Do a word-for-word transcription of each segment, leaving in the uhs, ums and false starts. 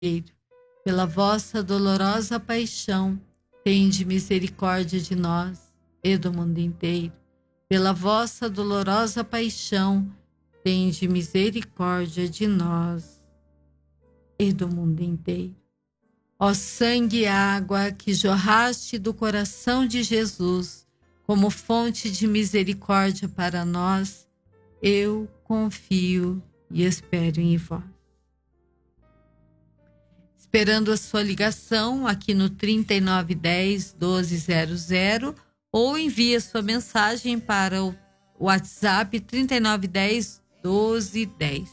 pela vossa dolorosa paixão, tende misericórdia de nós e do mundo inteiro. Pela vossa dolorosa paixão, tende misericórdia de nós e do mundo inteiro. Ó sangue e água que jorraste do coração de Jesus, como fonte de misericórdia para nós, eu confio e espero em vós. Esperando a sua ligação aqui no trinta e nove dez, doze zero zero ou envie a sua mensagem para o WhatsApp trinta e nove dez, doze dez.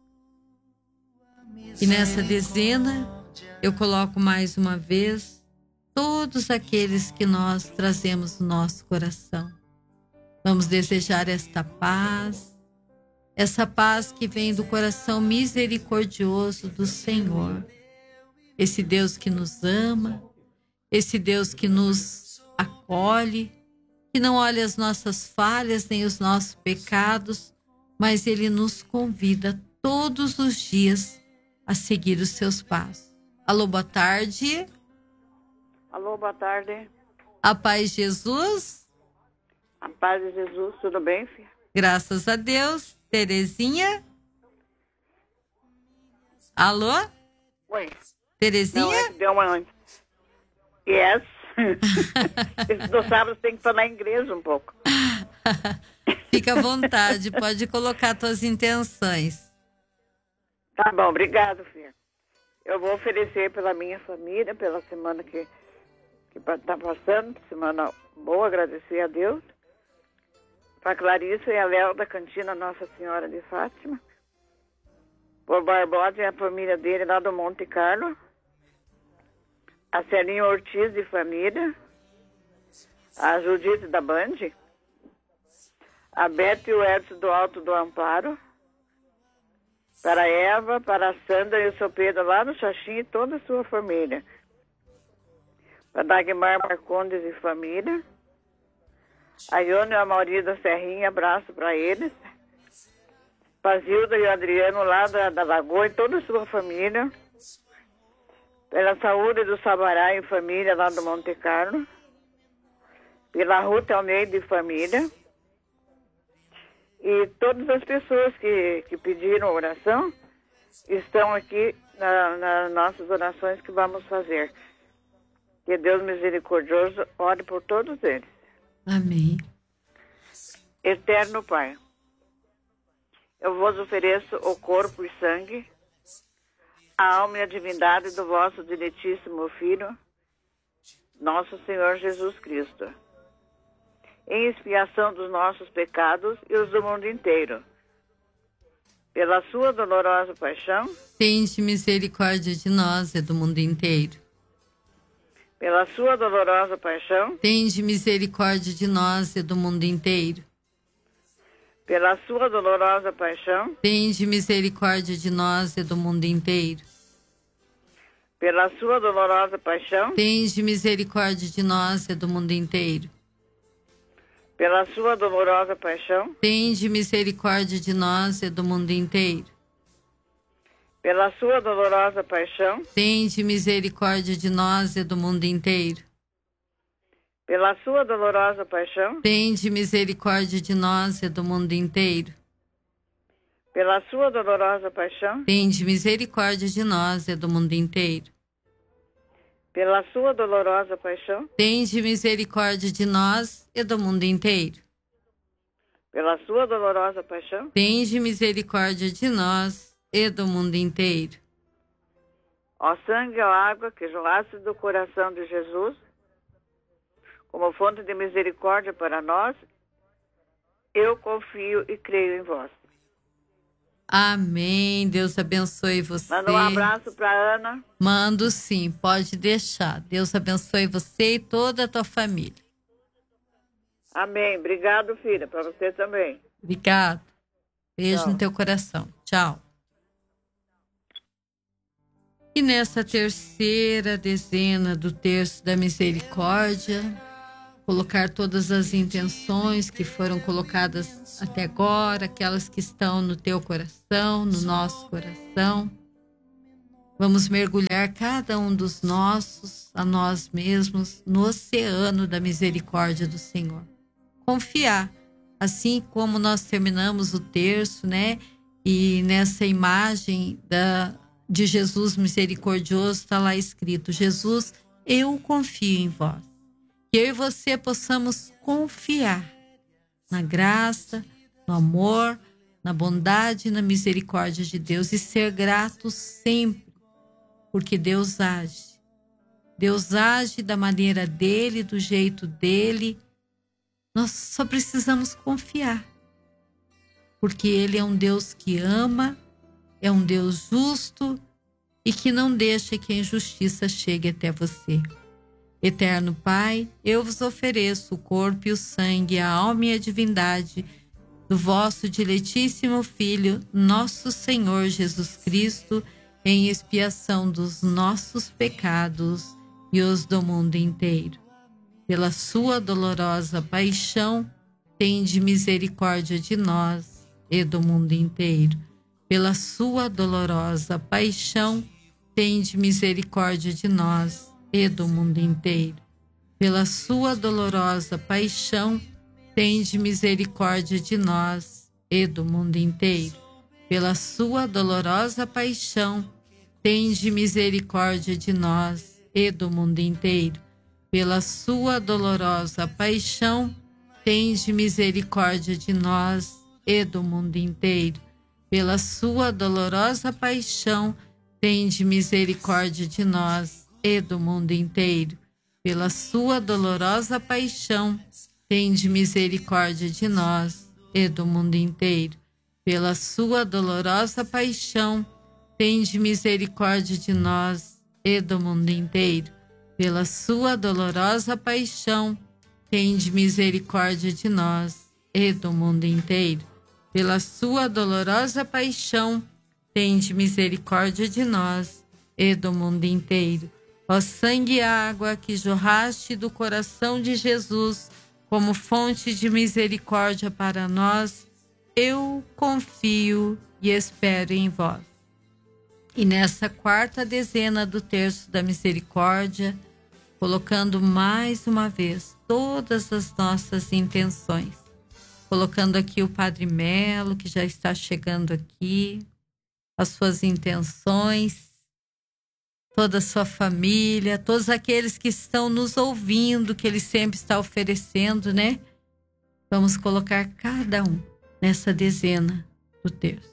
E nessa dezena eu coloco mais uma vez todos aqueles que nós trazemos no nosso coração. Vamos desejar esta paz, essa paz que vem do coração misericordioso do Senhor. Esse Deus que nos ama, esse Deus que nos acolhe, que não olha as nossas falhas nem os nossos pecados, mas Ele nos convida todos os dias a seguir os seus passos. Alô, boa tarde. Alô, boa tarde. A paz de Jesus. A paz de Jesus, tudo bem, filha? Graças a Deus. Terezinha? Alô? Oi. Terezinha? Não, é que deu uma... Yes. No sábado tem que falar inglês um pouco. Fica à vontade, pode colocar suas intenções. Tá bom, obrigado, filha. Eu vou oferecer pela minha família, pela semana que que tá passando, semana boa, agradecer a Deus. Para Clarissa e a Léo da Cantina Nossa Senhora de Fátima. Por Barbosa e a família dele lá do Monte Carlo. A Celinha Ortiz de família. A Judite da Band. A Beth e o Edson do Alto do Amparo. Para a Eva, para a Sandra e o seu Pedro lá no Xaxim e toda a sua família. Para Dagmar Marcondes e família. A Ione e a Mauri da Serrinha, abraço para eles. Para Zilda e o Adriano lá da, da Lagoa e toda a sua família. Pela saúde do Sabará e família lá do Monte Carlo. Pela Ruth Almeida e família. E todas as pessoas que, que pediram oração estão aqui nas na nossas orações que vamos fazer. Que Deus misericordioso ore por todos eles. Amém. Eterno Pai, eu vos ofereço o corpo e sangue, a alma e a divindade do vosso diletíssimo Filho, nosso Senhor Jesus Cristo, em expiação dos nossos pecados e os do mundo inteiro. Pela sua dolorosa paixão, tende misericórdia de nós e do mundo inteiro. Pela sua dolorosa paixão, tende misericórdia de nós e do mundo inteiro. Pela sua dolorosa paixão, tende misericórdia de nós e do mundo inteiro. Pela sua dolorosa paixão, tende misericórdia de nós e do mundo inteiro. Pela sua dolorosa paixão, tende misericórdia de nós e do mundo inteiro. Pela sua dolorosa paixão, tende misericórdia de nós e do mundo inteiro. Pela sua dolorosa paixão, tende misericórdia de nós e do mundo inteiro. Pela sua dolorosa paixão, tende misericórdia de nós e do mundo inteiro. Pela sua dolorosa paixão, tende misericórdia de nós e do mundo inteiro. Pela sua dolorosa paixão, tende misericórdia de nós e do mundo inteiro. Ó sangue, ó água que jorraste do coração de Jesus, como fonte de misericórdia para nós, eu confio e creio em vós. Amém. Deus abençoe você. Manda um abraço para Ana. Mando sim, pode deixar. Deus abençoe você e toda a tua família. Amém. Obrigado, filha, para você também. Obrigado. Beijo Tchau. no teu coração. Tchau. E nessa terceira dezena do terço da misericórdia, colocar todas as intenções que foram colocadas até agora, aquelas que estão no teu coração, no nosso coração. Vamos mergulhar cada um dos nossos, a nós mesmos, no oceano da misericórdia do Senhor. Confiar, assim como nós terminamos o terço, né? E nessa imagem da, de Jesus misericordioso está lá escrito: Jesus, eu confio em vós. Que eu e você possamos confiar na graça, no amor, na bondade e na misericórdia de Deus e ser gratos sempre, porque Deus age. Deus age da maneira dele, do jeito dele. Nós só precisamos confiar, porque ele é um Deus que ama, é um Deus justo e que não deixa que a injustiça chegue até você. Eterno Pai, eu vos ofereço o corpo e o sangue, a alma e a divindade do vosso diletíssimo Filho, nosso Senhor Jesus Cristo, em expiação dos nossos pecados e os do mundo inteiro. Pela sua dolorosa paixão, tende misericórdia de nós e do mundo inteiro. Pela sua dolorosa paixão, tende misericórdia de nós e do mundo inteiro. Pela sua dolorosa paixão, tende misericórdia de nós e do mundo inteiro. Pela sua dolorosa paixão, tende misericórdia de nós e do mundo inteiro. Pela sua dolorosa paixão, tende misericórdia de nós e do mundo inteiro. Pela sua dolorosa paixão, tende misericórdia de nós e do mundo inteiro. Pela sua dolorosa paixão, tende misericórdia de nós e do mundo inteiro. Pela sua dolorosa paixão, tende misericórdia de nós e do mundo inteiro. Pela sua dolorosa paixão, tende misericórdia de nós e do mundo inteiro. Pela sua dolorosa paixão, tende misericórdia de nós e do mundo inteiro. Ó sangue e água que jorraste do coração de Jesus como fonte de misericórdia para nós, eu confio e espero em vós. E nessa quarta dezena do terço da misericórdia, colocando mais uma vez todas as nossas intenções. Colocando aqui o Padre Melo, que já está chegando aqui, as suas intenções, toda a sua família, todos aqueles que estão nos ouvindo, que ele sempre está oferecendo, né? Vamos colocar cada um nessa dezena do terço.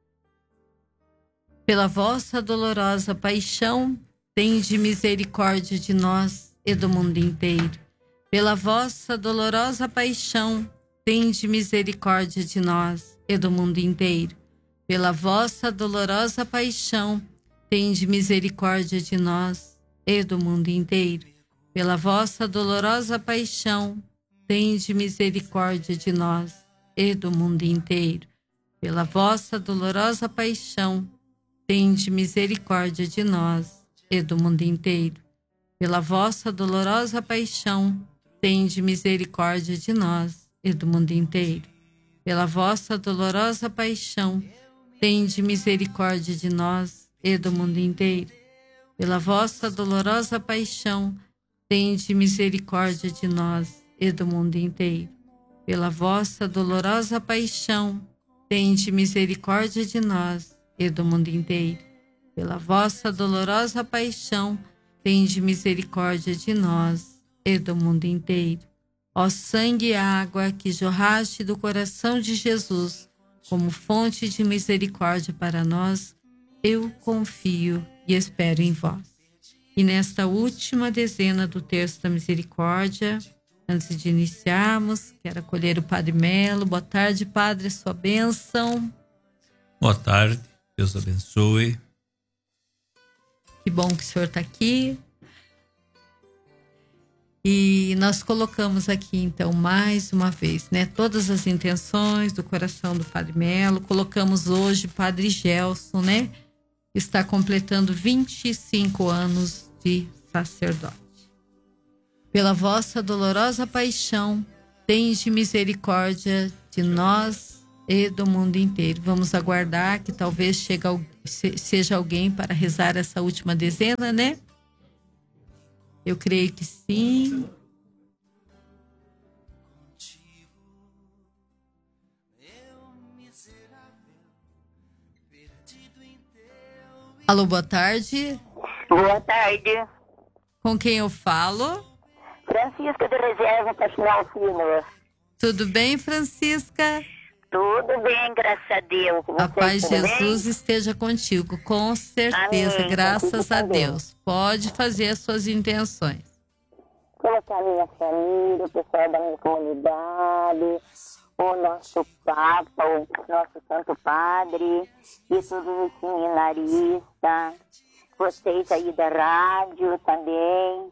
Pela vossa dolorosa paixão, tende misericórdia de nós e do mundo inteiro. Pela vossa dolorosa paixão, tende misericórdia de nós e do mundo inteiro. Pela vossa dolorosa paixão, tende misericórdia de nós e do mundo inteiro. Pela vossa dolorosa paixão, tende misericórdia de nós e do mundo inteiro. Pela vossa dolorosa paixão, tende misericórdia de nós e do mundo inteiro. Pela vossa dolorosa paixão, tende misericórdia de nós e do mundo inteiro. Pela vossa dolorosa paixão, tende misericórdia de nós e do mundo inteiro. Pela vossa dolorosa paixão, tende misericórdia de nós e do mundo inteiro. Pela vossa dolorosa paixão, tende misericórdia de nós e do mundo inteiro. Pela vossa dolorosa paixão, tende misericórdia de nós e do mundo inteiro. Ó sangue e água que jorraste do coração de Jesus como fonte de misericórdia para nós, eu confio e espero em vós. E nesta última dezena do terço da misericórdia, antes de iniciarmos, quero acolher o Padre Melo. Boa tarde, Padre, sua bênção. Boa tarde, Deus abençoe. Que bom que o senhor está aqui. E nós colocamos aqui, então, mais uma vez, né, todas as intenções do coração do Padre Melo. Colocamos hoje o Padre Gelson, né, que está completando vinte e cinco anos de sacerdote. Pela vossa dolorosa paixão, tende misericórdia de nós e do mundo inteiro. Vamos aguardar que talvez chegue, seja alguém para rezar essa última dezena, né? Eu creio que sim. Alô, boa tarde. Boa tarde. Com quem eu falo? Francisca de Reserva, Passinal Filho. Tudo bem, Francisca? Tudo bem, graças a Deus. Você, a paz de Jesus bem? esteja contigo, com certeza, Amém. graças a Deus. Pode fazer as suas intenções. Colocar a minha família, o pessoal da minha comunidade, o nosso Papa, o nosso Santo Padre, e todos os seminaristas, vocês aí da rádio também,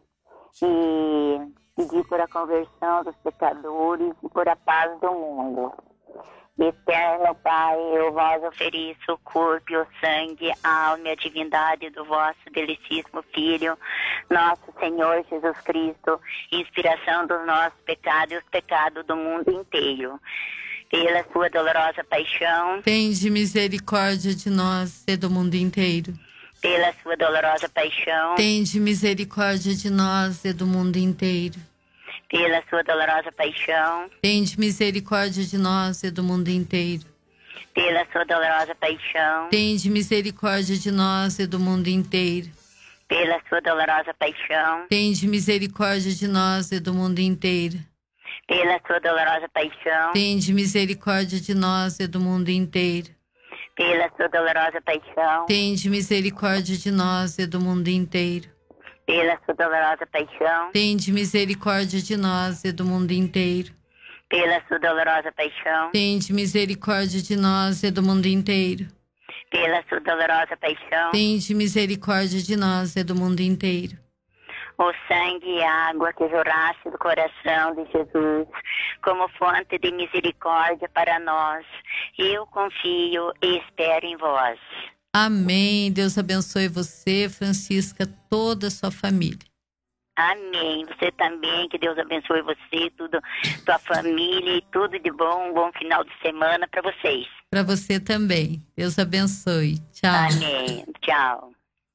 e pedir por a conversão dos pecadores e por a paz do mundo. Eterno Pai, eu vos ofereço o corpo e o sangue, a alma e a divindade do vosso delicíssimo Filho, nosso Senhor Jesus Cristo, inspiração dos nossos pecados e os pecados do mundo inteiro. Pela sua dolorosa paixão, tende misericórdia de nós e do mundo inteiro. Pela sua dolorosa paixão, tende misericórdia de nós e do mundo inteiro. Pela sua dolorosa paixão, tende misericórdia de nós e do mundo inteiro. Pela sua dolorosa paixão, tende misericórdia de nós e do mundo inteiro. Pela sua dolorosa paixão, tende misericórdia de nós e do mundo inteiro. Pela sua dolorosa paixão, tende misericórdia de nós e do mundo inteiro. Pela sua dolorosa paixão, tende misericórdia de nós e do mundo inteiro. Pela sua dolorosa paixão, tende misericórdia de nós e do mundo inteiro. Pela sua dolorosa paixão, tende misericórdia de nós e do mundo inteiro. Pela sua dolorosa paixão, tende misericórdia de nós e do mundo inteiro. O sangue e a água que jorraste do coração de Jesus, como fonte de misericórdia para nós, eu confio e espero em vós. Amém. Deus abençoe você, Francisca, toda a sua família. Amém. Você também, que Deus abençoe você, tudo, tua família e tudo de bom. Um bom final de semana para vocês. Para você também. Deus abençoe. Tchau. Amém. Tchau.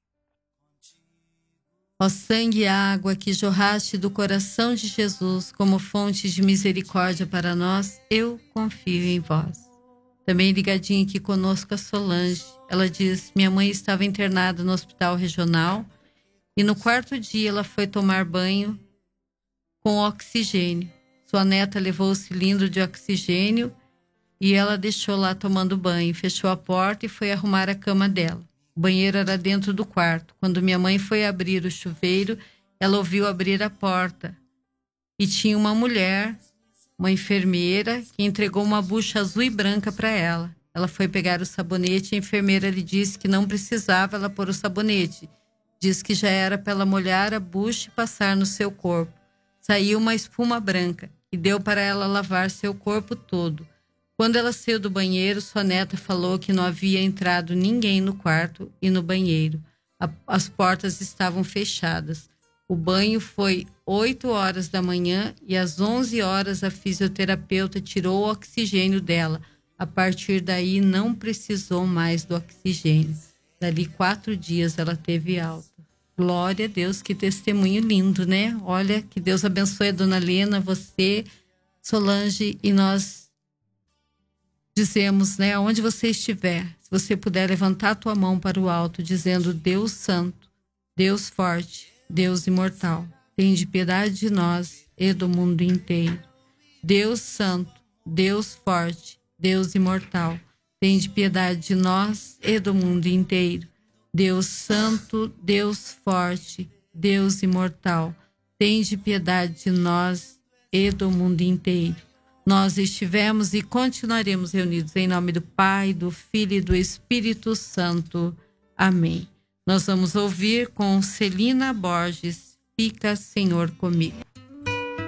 Ó sangue e água que jorraste do coração de Jesus como fonte de misericórdia para nós, eu confio em vós. Também ligadinha aqui conosco a Solange. Ela diz, minha mãe estava internada no hospital regional e no quarto dia ela foi tomar banho com oxigênio. Sua neta levou o cilindro de oxigênio e ela deixou lá tomando banho, fechou a porta e foi arrumar a cama dela. O banheiro era dentro do quarto. Quando minha mãe foi abrir o chuveiro, ela ouviu abrir a porta e tinha uma mulher, uma enfermeira, que entregou uma bucha azul e branca para ela. Ela foi pegar o sabonete e a enfermeira lhe disse que não precisava ela pôr o sabonete. Diz que já era para ela molhar a bucha e passar no seu corpo. Saiu uma espuma branca e deu para ela lavar seu corpo todo. Quando ela saiu do banheiro, sua neta falou que não havia entrado ninguém no quarto e no banheiro. A, as portas estavam fechadas. O banho foi oito horas da manhã e às onze horas a fisioterapeuta tirou o oxigênio dela. A partir daí não precisou mais do oxigênio. Dali quatro dias ela teve alta. Glória a Deus, que testemunho lindo, né? Olha, que Deus abençoe a dona Lena, você, Solange, e nós dizemos, né, onde você estiver, se você puder levantar a tua mão para o alto, dizendo, Deus Santo, Deus Forte, Deus Imortal, tende piedade de nós e do mundo inteiro. Deus Santo, Deus Forte, Deus Imortal, tende piedade de nós e do mundo inteiro. Deus Santo, Deus Forte, Deus Imortal, tende piedade de nós e do mundo inteiro. Nós estivemos e continuaremos reunidos em nome do Pai, do Filho e do Espírito Santo. Amém. Nós vamos ouvir com Celina Borges, Fica, Senhor, comigo.